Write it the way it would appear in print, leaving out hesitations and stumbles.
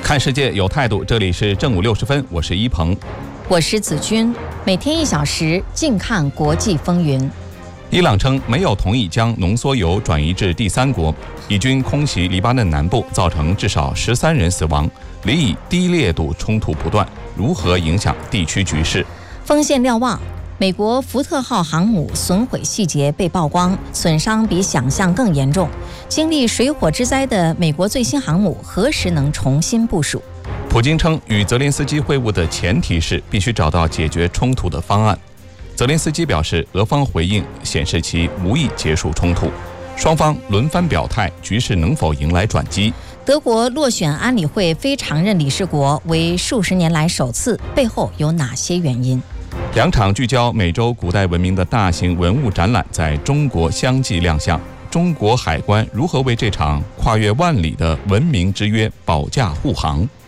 看世界有态度，这里是正午60分，我是一鹏， 我是子君，每天1小时，静看国际风云。 伊朗称没有同意将浓缩铀转移至第三国。以军空袭黎巴嫩南部，造成至少13人死亡。黎以低烈度冲突不断，如何影响地区局势？ 锋线瞭望，美国福特号航母损毁细节被曝光，损伤比想象更严重。经历水火之灾的美国最新航母何时能重新部署？ 普京称，与泽连斯基会晤的前提是必须找到解决冲突的方案。泽连斯基表示，俄方回应显示其无意结束冲突，双方轮番表态，局势能否迎来转机？ 德国落选安理会非常任理事国为数十年来首次，背后有哪些原因 ？2场聚焦美洲古代文明的大型文物展览在中国相继亮相，中国海关如何为这场跨越万里的文明之约保驾护航？